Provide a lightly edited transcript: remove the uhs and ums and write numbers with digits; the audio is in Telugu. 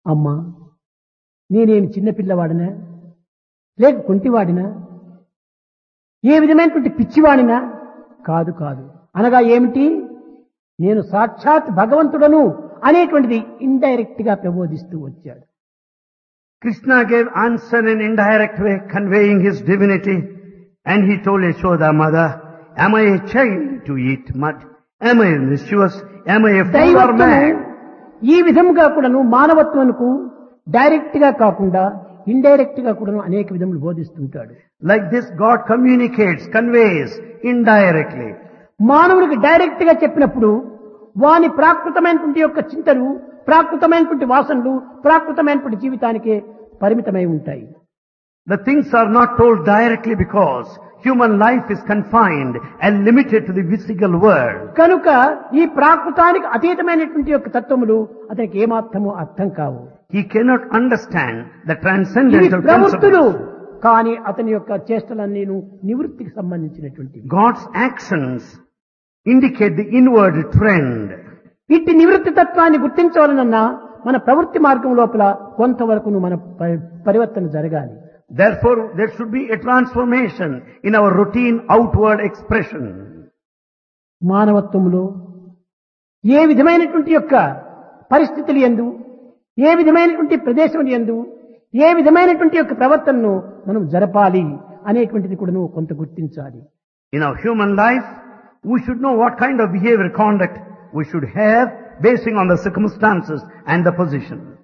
అమ్మా, నేనేమి చిన్నపిల్లవాడినా, లేక కుంటివాడినా, ఏ విధమైనటువంటి పిచ్చివాడినా కాదు కాదు అనగా ఏమిటి, నేను సాక్షాత్ భగవంతుడను అనేటువంటిది ఇండైరెక్ట్ గా ప్రబోధిస్తూ వచ్చాడు. Krishna gave answer in indirect way, conveying his divinity, and he told Yashoda mother, am I a child to eat mud? Am I mischievous? Am I a fool or దైవత్వము mad? ఈ విధముగా కూడాను మానవత్వమునకు డైరెక్ట్ గా కాకుండా ఇండైరెక్ట్ గా కూడాను అనేక విధములు బోధిస్తుంటాడు. Like this, God communicates, conveys indirectly. మానవుడికి డైరెక్ట్ గా చెప్పినప్పుడు వాని ప్రాకృతమైనటువంటి యొక్క చింతలు, ప్రాకృతమైనటువంటి వాసనలు, ప్రాకృతమైనటువంటి జీవితానికే పరిమితమై ఉంటాయి. The things are not told directly because human life is confined and limited to the physical world. కనుక ఈ ప్రాకృతానికి అతీతమైనటువంటి యొక్క తత్వములు అతనికి ఏమాత్రము అర్థం కావు. He cannot understand the ఇవి transcendental ప్రవృత్తులు, principles. కానీ అతని యొక్క చేష్టలన్నీను నివృత్తికి సంబంధించినటువంటివి. God's actions indicate the inward trend. ఇట్టి నివృత్తి తత్వాన్ని గుర్తించవలనన్నా మన ప్రవృత్తి మార్గం లోపల కొంతవరకు మన పరివర్తన జరగాలి. Therefore, there should be a transformation in our routine outward expression. మానవత్వములో ఏ విధమైనటువంటి యొక్క పరిస్థితులు యందు, ఏ విధమైనటువంటి ప్రదేశం యందు, ఏ విధమైనటువంటి యొక్క ప్రవర్తనను మనం జరపాలి అనేటువంటిది కూడా నువ్వు కొంత గుర్తించాలి. In our human life, we should know what kind of behavior conduct we should have basing on the circumstances and the position.